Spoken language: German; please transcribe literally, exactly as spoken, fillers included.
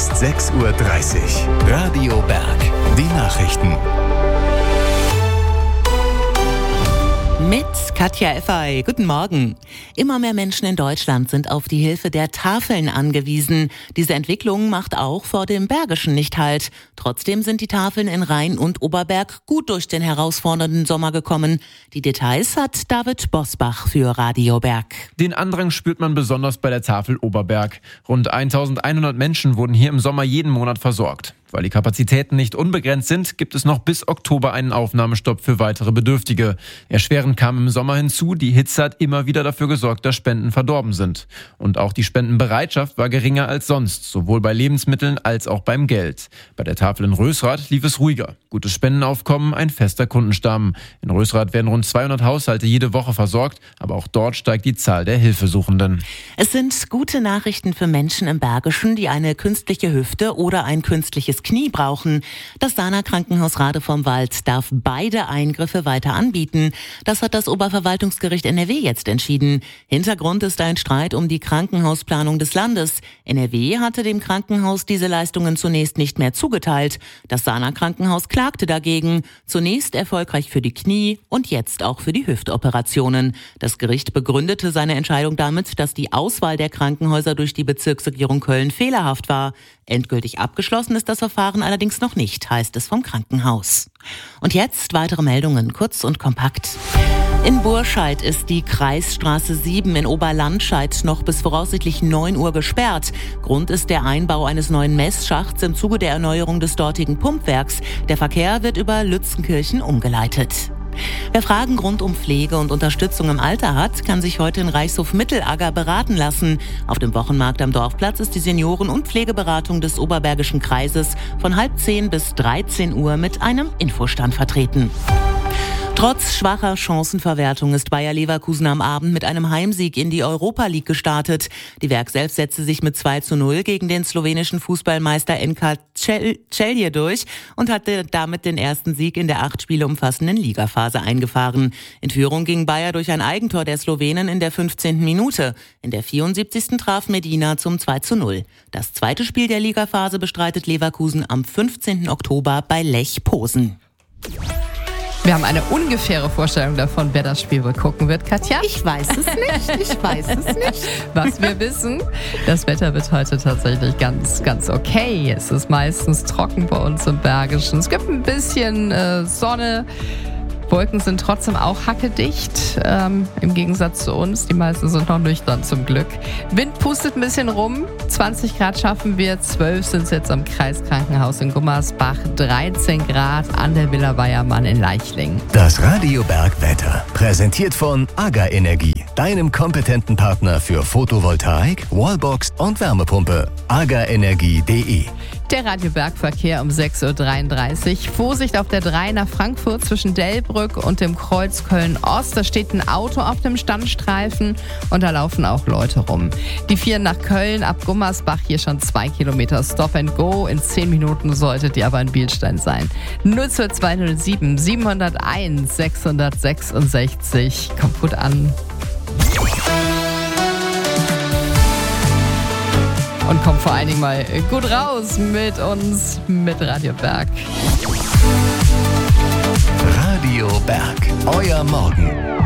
ist sechs Uhr dreißig. Radio Berg. Die Nachrichten. Mit Katja Effay. Guten Morgen. Immer mehr Menschen in Deutschland sind auf die Hilfe der Tafeln angewiesen. Diese Entwicklung macht auch vor dem Bergischen nicht Halt. Trotzdem sind die Tafeln in Rhein und Oberberg gut durch den herausfordernden Sommer gekommen. Die Details hat David Bosbach für Radio Berg. Den Andrang spürt man besonders bei der Tafel Oberberg. Rund eintausendeinhundert Menschen wurden hier im Sommer jeden Monat versorgt. Weil die Kapazitäten nicht unbegrenzt sind, gibt es noch bis Oktober einen Aufnahmestopp für weitere Bedürftige. Erschwerend kam im Sommer hinzu, die Hitze hat immer wieder dafür gesorgt, dass Spenden verdorben sind. Und auch die Spendenbereitschaft war geringer als sonst, sowohl bei Lebensmitteln als auch beim Geld. Bei der Tafel in Rösrath lief es ruhiger. Gutes Spendenaufkommen, ein fester Kundenstamm. In Rösrath werden rund zweihundert Haushalte jede Woche versorgt, aber auch dort steigt die Zahl der Hilfesuchenden. Es sind gute Nachrichten für Menschen im Bergischen, die eine künstliche Hüfte oder ein künstliches Knie brauchen. Das Sana Krankenhaus Rade vom Wald darf beide Eingriffe weiter anbieten. Das hat das Oberverwaltungsgericht N R W jetzt entschieden. Hintergrund ist ein Streit um die Krankenhausplanung des Landes. N R W hatte dem Krankenhaus diese Leistungen zunächst nicht mehr zugeteilt. Das Sana Krankenhaus klagte dagegen. Zunächst erfolgreich für die Knie und jetzt auch für die Hüftoperationen. Das Gericht begründete seine Entscheidung damit, dass die Auswahl der Krankenhäuser durch die Bezirksregierung Köln fehlerhaft war. Endgültig abgeschlossen ist das Verfahren allerdings noch nicht, heißt es vom Krankenhaus. Und jetzt weitere Meldungen, kurz und kompakt. In Burscheid ist die Kreisstraße sieben in Oberlandscheid noch bis voraussichtlich neun Uhr gesperrt. Grund ist der Einbau eines neuen Messschachts im Zuge der Erneuerung des dortigen Pumpwerks. Der Verkehr wird über Lützenkirchen umgeleitet. Wer Fragen rund um Pflege und Unterstützung im Alter hat, kann sich heute in Reichshof Mittelagger beraten lassen. Auf dem Wochenmarkt am Dorfplatz ist die Senioren- und Pflegeberatung des Oberbergischen Kreises von halb zehn bis dreizehn Uhr mit einem Infostand vertreten. Trotz schwacher Chancenverwertung ist Bayer Leverkusen am Abend mit einem Heimsieg in die Europa League gestartet. Die Werk selbst setzte sich mit zwei zu null gegen den slowenischen Fußballmeister N K Celje durch und hatte damit den ersten Sieg in der acht Spiele umfassenden Ligaphase eingefahren. In Führung ging Bayer durch ein Eigentor der Slowenen in der fünfzehnten Minute. In der vierundsiebzigsten traf Medina zum zwei zu null. Das zweite Spiel der Ligaphase bestreitet Leverkusen am fünfzehnten Oktober bei Lech Posen. Wir haben eine ungefähre Vorstellung davon, wer das Spiel wohl gucken wird, Katja. Ich weiß es nicht, ich weiß es nicht. Was wir wissen, das Wetter wird heute tatsächlich ganz, ganz okay. Es ist meistens trocken bei uns im Bergischen. Es gibt ein bisschen äh, Sonne. Wolken sind trotzdem auch hackedicht, ähm, im Gegensatz zu uns. Die meisten sind noch nüchtern zum Glück. Wind pustet ein bisschen rum, zwanzig Grad schaffen wir, zwölf sind es jetzt am Kreiskrankenhaus in Gummersbach, dreizehn Grad an der Villa Weiermann in Leichlingen. Das Radio Berg Wetter, präsentiert von AGA Energie, deinem kompetenten Partner für Photovoltaik, Wallbox und Wärmepumpe. aga energie punkt de. Der Radio Bergverkehr um sechs Uhr dreiunddreißig. Vorsicht auf der drei nach Frankfurt zwischen Delbrück und dem Kreuz Köln-Ost. Da steht ein Auto auf dem Standstreifen und da laufen auch Leute rum. Die vier nach Köln ab Gummersbach, hier schon zwei Kilometer Stop and Go. In zehn Minuten solltet ihr aber in Bielstein sein. null zwei zwei null sieben sieben null eins sechs sechs sechs. Kommt gut an. Und kommt vor allen Dingen mal gut raus mit uns, mit Radio Berg. Radio Berg, euer Morgen.